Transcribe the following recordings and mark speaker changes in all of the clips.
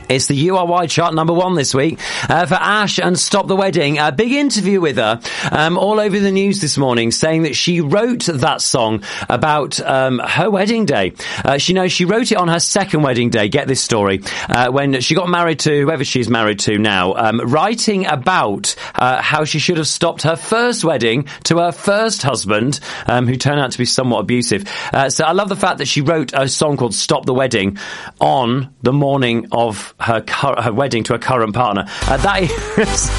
Speaker 1: It's the URY chart number 1 this week for Ash and Stop the Wedding. A big interview with her all over the news this morning, saying that she wrote that song about her wedding day. She wrote it on her second wedding day. Get this story. When she got married to whoever she's married to now, writing about how she should have stopped her first wedding to her first husband, who turned out to be somewhat abusive. So I love the fact that she wrote a song called Stop the Wedding on the morning of her wedding to her current partner. That is...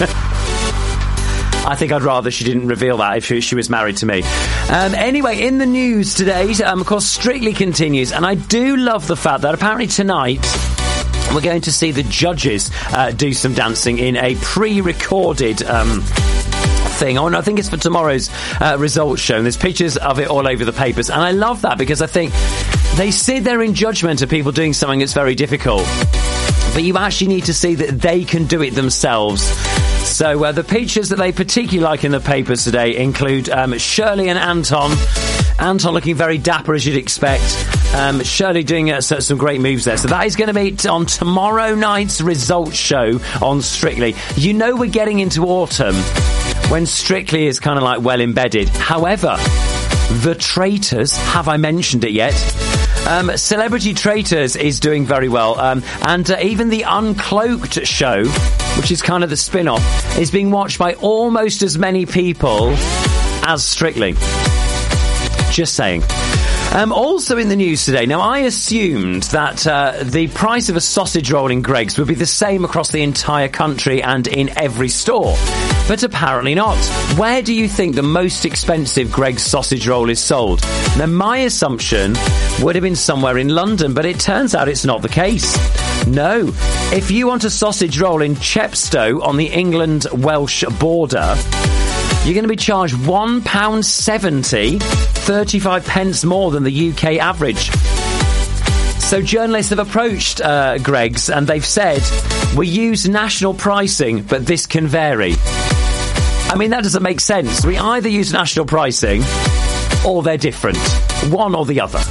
Speaker 1: I think I'd rather she didn't reveal that if she was married to me. Anyway, in the news today, of course, Strictly continues, and I do love the fact that apparently tonight we're going to see the judges do some dancing in a pre-recorded thing. I think it's for tomorrow's results show, and there's pictures of it all over the papers, and I love that because I think they sit there in judgment of people doing something that's very difficult, but you actually need to see that they can do it themselves. So the pictures that they particularly like in the papers today include Shirley and Anton. Anton looking very dapper, as you'd expect. Shirley doing some great moves there. So that is going to be on tomorrow night's results show on Strictly. You know we're getting into autumn when Strictly is kind of like well embedded. However, The Traitors, have I mentioned it yet? Celebrity Traitors is doing very well. And even the Uncloaked show, which is kind of the spin-off, is being watched by almost as many people as Strictly. Just saying. Also in the news today, now I assumed that the price of a sausage roll in Greggs would be the same across the entire country and in every store. But apparently not. Where do you think the most expensive Greggs sausage roll is sold? Now my assumption would have been somewhere in London, but it turns out it's not the case. No. If you want a sausage roll in Chepstow on the England-Welsh border, you're going to be charged £1.70, 35 pence more than the UK average. So journalists have approached Greggs and they've said, we use national pricing, but this can vary. I mean, that doesn't make sense. We either use national pricing or they're different. One or the other.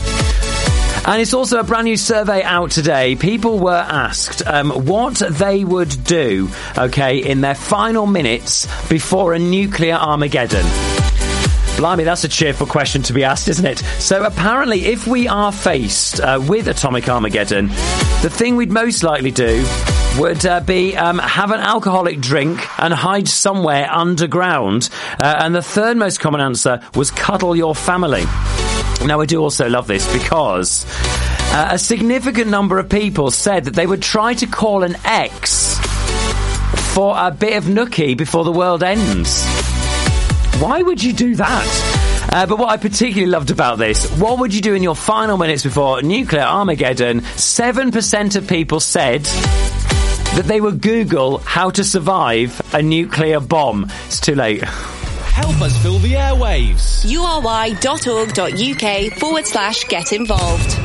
Speaker 1: And it's also a brand new survey out today. People were asked what they would do, in their final minutes before a nuclear Armageddon. Blimey, that's a cheerful question to be asked, isn't it? So apparently, if we are faced with atomic Armageddon, the thing we'd most likely do would be have an alcoholic drink and hide somewhere underground. And the third most common answer was cuddle your family. Now, I do also love this because a significant number of people said that they would try to call an ex for a bit of nookie before the world ends. Why would you do that? But what I particularly loved about this, what would you do in your final minutes before nuclear Armageddon? 7% of people said that they would Google how to survive a nuclear bomb. It's too late.
Speaker 2: Help us fill the airwaves.
Speaker 3: URY.org.uk/get involved.